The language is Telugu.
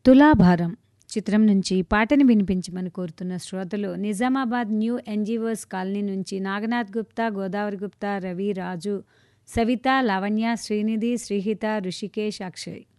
తులాభారం చిత్రం నుంచి పాటని వినిపించమని కోరుతున్న శ్రోతలు నిజామాబాద్ న్యూ ఎన్జీఓస్ కాలనీ నుంచి నాగనాథ్ గుప్తా, గోదావరి గుప్తా, రవి, రాజు, సవిత, లావణ్య, శ్రీనిధి, శ్రీహిత, ఋషికేష్, అక్షయ్.